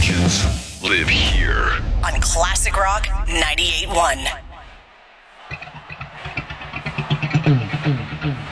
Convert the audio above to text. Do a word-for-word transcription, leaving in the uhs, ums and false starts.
legends live here. On Classic Rock ninety-eight point one.